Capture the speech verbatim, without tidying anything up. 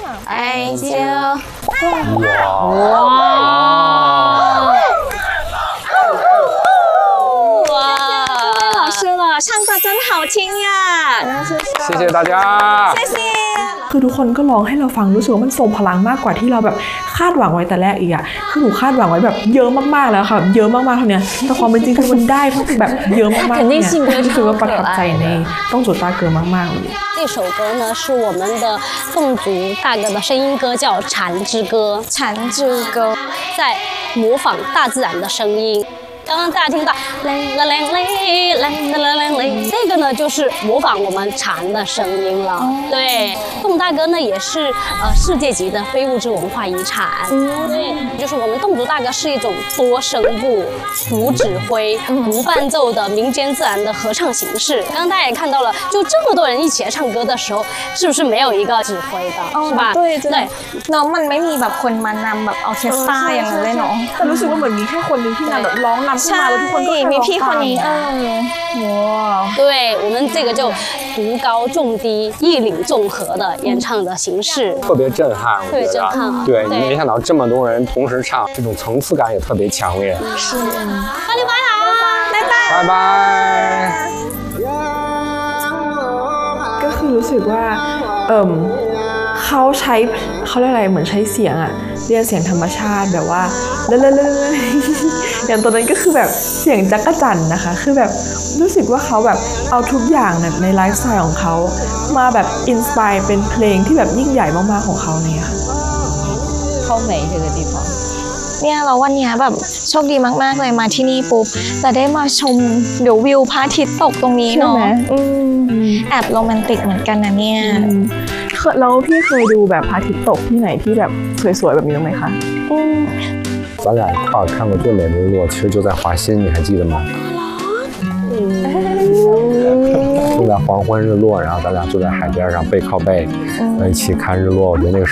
哎就哇老师了，唱歌真好听呀！ 谢谢大家。 谢谢。 คือทุกคนก็ร้องให้เราฟังรู้สึกว่ามันทรงพลังมากกว่าที่เราแบบคาดหวังไว้แต่แรกอีกอะคือหนูคาดหวังไว้แบบเยอะมากๆแล้วค่ะเยอะมากๆเท่านี้แต่ความเป็นจริงคือมันได้เพราะแบบเยอะมากๆเนี่ยรู้สึกว่าประทับใจในต้องจุดตาเกินมากๆเลย这首歌呢是我们的侗族大哥的声音歌，叫《蝉之歌》。 蝉之歌在模仿大自然的声音。刚刚大家听到嘞啦嘞嘞啦啦啦啦嘞，这个呢就是模仿我们蝉的声音了。对，侗大歌呢也是呃世界级的非物质文化遗产。对，就是我们侗族大歌是一种多声部、无指挥、无伴奏的民间自然的合唱形式。刚刚大家也看到了，就这么多人一起来唱歌的时候，是不是没有一个指挥的，是吧？ 对对。 对， น้องมันไม่มีแบบคนมานำแบบออเคสตราอย่างนั้นเลยเนาะแต่รู้สึกว่าเหมือนมีแค่คนนึงที่นำแบบร้องนำขึ้นใช่มาแล้วทุกคนก็แค่ร้องมีพี่คนนี้เออว้าว对我们这个就独高重低、一领众合的演唱的形式。 特别震撼，我特别觉得。 震撼啊对， 对没想到这么多人同时唱，这种层次感也特别强烈。 是那就拜啦，拜拜。 拜拜。 ก็คือรู้สึกว่าเอิ่มเขาใช้เขาเรียกอะไรเหมือนใช้เสียงอะเรียนเสียงธรรมชาติแบบว่าเล่นๆๆๆอย่างตอนนั้นก็คือแบบเสียงจักรจั่นนะคะคือแบบรู้สึกว่าเขาแบบเอาทุกอย่างเนี่ยในไลฟ์สไตล์ของเขามาแบบอินสไปร์เป็นเพลงที่แบบยิ่งใหญ่มากๆของเขาเนี่ยค่ะ超美这个地方。 เนี่ยเราวันนี้แบบโชคดีมากๆเลยมาที่นี่ปุ๊บแต่ได้มาชมเดี๋ยววิวพระอาทิตย์ตกตรงนี้เนาะอืมแอบโรแมนติกเหมือนกันนะเนี่ยแล้วพี่เคยดูแบบพระอาทิตย์ตกที่ไหนที่แบบสวยๆแบบนี้บ้างไหมคะอืม咱俩一块儿看过最美的日落，其实就在华欣，你还记得吗？就在黄昏日落，然后咱俩坐在海边上背靠背，呃一起看日落。我觉得那个。